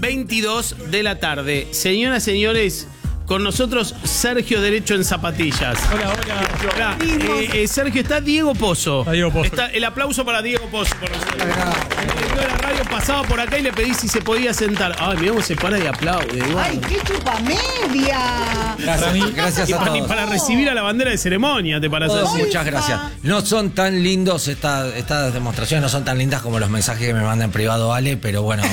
22 de la tarde. Señoras, señores, con nosotros Sergio Derecho en Zapatillas. Hola. Sergio, está Diego Pozo. Diego Pozo. Está el aplauso para Diego Pozo. Por nosotros. El director de la radio pasaba por acá y le pedí si se podía sentar. Ay, mirá cómo se para y aplaude. ¡Ay, qué chupamedia! Gracias a todos. Para recibir a la bandera de ceremonia, te parece así. Muchas gracias. No son tan lindos, estas demostraciones no son tan lindas como los mensajes que me manda en privado Ale, pero bueno.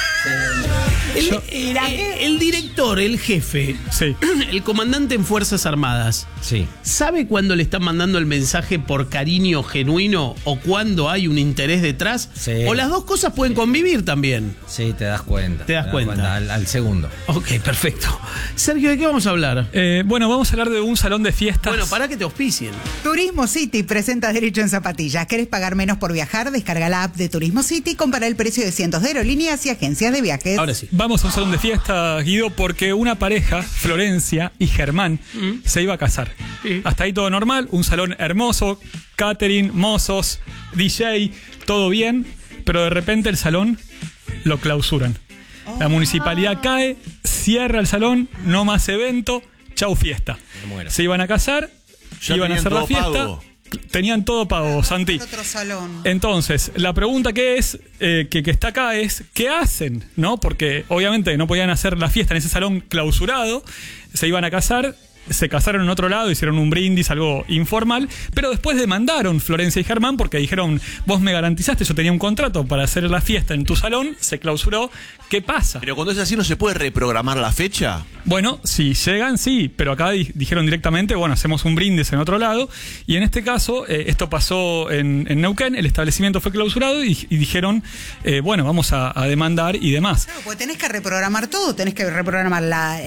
El director, el jefe, Sí. el comandante en Fuerzas Armadas, Sí. ¿sabe cuándo le están mandando el mensaje por cariño genuino o cuando hay un interés detrás? Sí. O las dos cosas pueden convivir también. Sí, te das cuenta. Te das cuenta. Al segundo. Ok, perfecto. Sergio, ¿de qué vamos a hablar? Bueno, vamos a hablar de un salón de fiestas. Bueno, para que te auspicien. Turismo City presenta Derecho en Zapatillas. ¿Querés pagar menos por viajar? Descarga la app de Turismo City y compara el precio de cientos de aerolíneas y agencias de viajes. Ahora sí. Vamos a un salón de fiestas, Guido, porque una pareja, Florencia y Germán, se iba a casar. Sí. Hasta ahí todo normal, un salón hermoso, catering, mozos, DJ, todo bien, pero de repente el salón lo clausuran. La municipalidad cae, cierra el salón, no más evento, chau fiesta. Me muero. Se iban a casar, Ya iban a tenían hacer la todo fiesta. pago. Tenían todo pago, Santi. Otro salón. Entonces, la pregunta que está acá es, ¿qué hacen? ¿No? Porque obviamente no podían hacer la fiesta en ese salón clausurado, se iban a casar, se casaron en otro lado, hicieron un brindis, algo informal, pero después demandaron Florencia y Germán porque dijeron, vos me garantizaste, yo tenía un contrato para hacer la fiesta en tu salón, se clausuró, ¿qué pasa? Pero cuando es así, ¿no se puede reprogramar la fecha? Bueno, si llegan, sí, pero acá dijeron directamente, bueno, hacemos un brindis en otro lado, y en este caso, esto pasó en Neuquén, el establecimiento fue clausurado y dijeron, bueno, vamos a demandar y demás. Claro, pues tenés que reprogramar todo. Tenés que reprogramar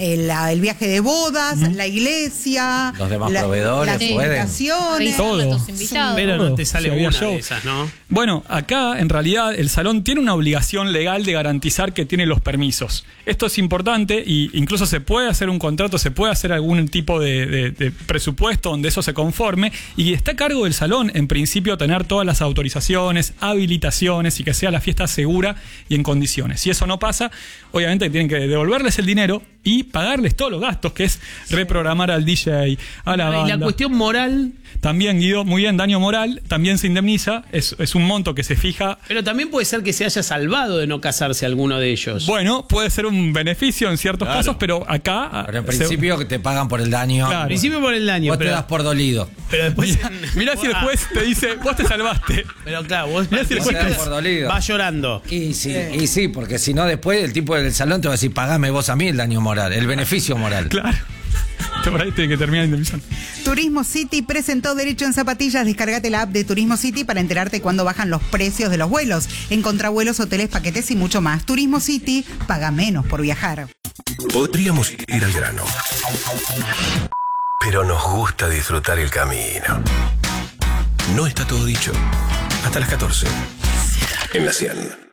el viaje de bodas, la iglesia, Los demás proveedores las pueden. invitaciones. Todo. Tus invitados. Pero no te Si sale había una show. de esas, ¿no? Bueno, acá en realidad el salón tiene una obligación legal de garantizar que tiene los permisos. Esto es importante y incluso se puede hacer un contrato, se puede hacer algún tipo de presupuesto donde eso se conforme y está a cargo del salón en principio tener todas las autorizaciones, habilitaciones y que sea la fiesta segura y en condiciones. Si eso no pasa, obviamente tienen que devolverles el dinero y pagarles todos los gastos, que es reprogramar al DJ, a la Y banda. la cuestión moral, También, Guido, muy bien, daño moral, también se indemniza, es un monto que se fija. pero también puede ser que se haya salvado de no casarse alguno de ellos. Bueno, puede ser un beneficio en ciertos Claro. casos, pero acá... Pero en principio que te pagan por el daño. Claro. Al principio por el daño, Vos te pero, das por dolido. pero después... Mirá si el juez te dice, vos te salvaste. Pero claro, vos Mirá si el Vos te juez das por dolido. vas llorando. Y sí, porque si no después el tipo del salón te va a decir, pagame vos a mí el daño moral, el beneficio moral. Claro. Por ahí tiene que terminar indemnizando. Turismo City presentó Derecho en Zapatillas. Descargate la app de Turismo City para enterarte cuándo bajan los precios de los vuelos. Encontrá vuelos, hoteles, paquetes y mucho más. Turismo City, paga menos por viajar. Podríamos ir al grano, pero nos gusta disfrutar el camino. No está todo dicho. Hasta las 14. En la 100.